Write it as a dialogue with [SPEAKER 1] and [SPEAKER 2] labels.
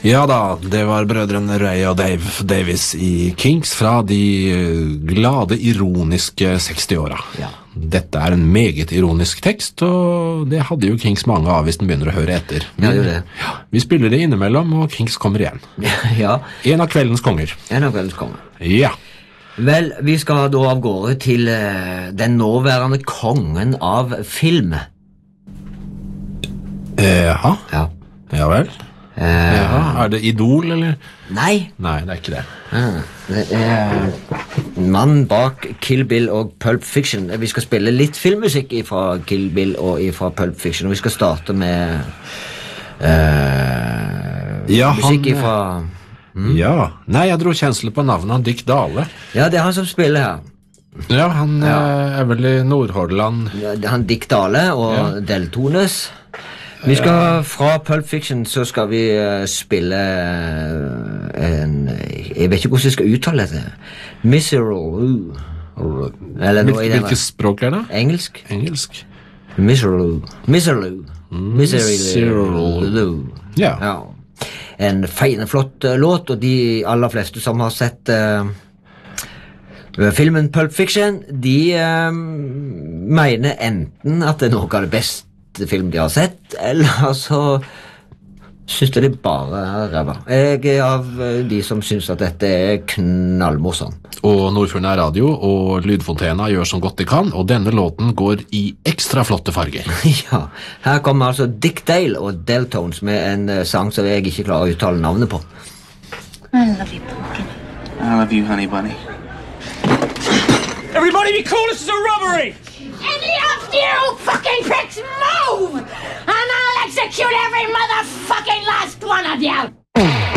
[SPEAKER 1] Ja da, det var brødrene Ray og Dave Davis i Kinks fra de glade, ironiske 60-åra.
[SPEAKER 2] Ja.
[SPEAKER 1] Dette er en meget ironisk tekst, og det hadde jo Kinks mange av hvis den begynner å høre etter.
[SPEAKER 2] Ja, det er det.
[SPEAKER 1] Ja, vi spiller det innimellom, og Kinks kommer igjen.
[SPEAKER 2] Ja,
[SPEAKER 1] En av kveldens konger.
[SPEAKER 2] en av kveldens kommer.
[SPEAKER 1] Ja.
[SPEAKER 2] Vel, vi skal da av gårde til den nåværende kongen av film.
[SPEAKER 1] Jaha,
[SPEAKER 2] Ja.
[SPEAKER 1] ja vel. Jaha, er det Idol, eller?
[SPEAKER 2] Nei,
[SPEAKER 1] Nei, det er ikke det.
[SPEAKER 2] det er mannen bak Kill Bill og Pulp Fiction. Vi skal spille litt filmmusikk fra Kill Bill og fra Pulp Fiction, og vi skal starte med
[SPEAKER 1] Ja,
[SPEAKER 2] musikk
[SPEAKER 1] han-
[SPEAKER 2] fra...
[SPEAKER 1] Ja, nei, jeg dro kjensel på navnet han Dick Dale.
[SPEAKER 2] Ja, det er han som spiller her.
[SPEAKER 1] Ja, han er vel i Nordhordland.
[SPEAKER 2] Ja, det er han Dick Dale og
[SPEAKER 1] Ja.
[SPEAKER 2] Deltones. Vi skal fra Pulp Fiction, så skal vi spille en... Jeg vet ikke hvordan jeg skal uttale dette. Miserable. Eller noe i den...
[SPEAKER 1] Hvilket språk er det?
[SPEAKER 2] Engelsk?
[SPEAKER 1] Engelsk.
[SPEAKER 2] Miserable. Miserable. Miserable.
[SPEAKER 1] Ja.
[SPEAKER 2] Ja. En feil, flott låt, og de aller fleste som har sett filmen Pulp Fiction, de mener enten at det er noe av det beste film de har sett, eller så synes de bare er ræva. Jeg er av de som synes at dette er knallmorsom.
[SPEAKER 1] Og Nordfjorden er radio, og Lydfontena gjør som godt de kan, og denne låten går i ekstra flotte farger.
[SPEAKER 2] Ja, her kommer altså Dick Dale og Deltones med en sang som jeg ikke klarer å uttale navnet på.
[SPEAKER 3] I love you, pumpkin.
[SPEAKER 4] I love you, honey bunny.
[SPEAKER 5] Everybody be cool, this is a robbery!
[SPEAKER 3] Any of you fucking pricks move! And I'll execute every motherfucking last one of you!